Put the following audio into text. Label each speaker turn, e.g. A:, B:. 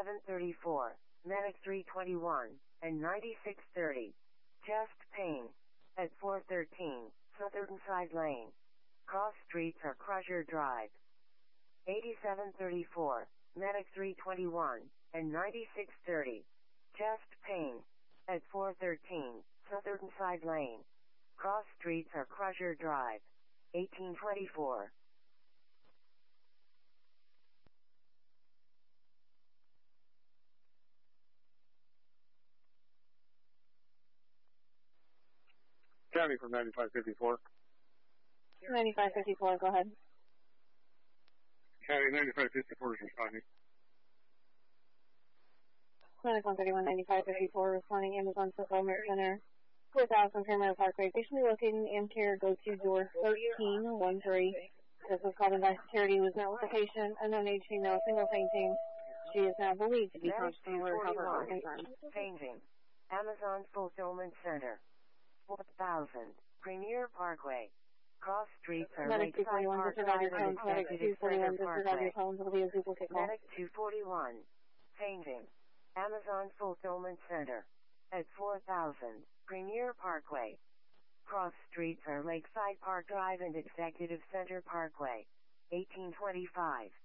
A: 8734, Medic 321, and 9630. Chest pain. At 413, Southern Side Lane. Cross Streets or Crusher Drive. 8734, Medic 321, and 9630. Chest pain. At 413, Southern Side Lane. Cross Streets or Crusher Drive. 1824.
B: County from 9554.
C: 9554, go ahead.
B: County 9554 is responding.
C: Clinic 131, 9554, responding Amazon Fulfillment Center, 4000 Paramount Parkway. Patiently located in care, go to door 1313. This was called in by security, was not with the patient, unknown age female, single fainting. She is now believed to be conscious and alert. However, confirmed.
A: Fainting. Amazon Fulfillment Center. 4000, Premier Parkway. Cross Streets or
C: Medic
A: Lakeside
C: 241,
A: Park
C: disregard your
A: Drive and
C: phones. Medic
A: Executive
C: 241,
A: Center
C: disregard your
A: Parkway.
C: phones. It will be a duplicate call.
A: Medic 241, fainting. Amazon Fulfillment Center. At 4000, Premier Parkway. Cross Streets or Lakeside Park Drive and Executive Center Parkway. 1825.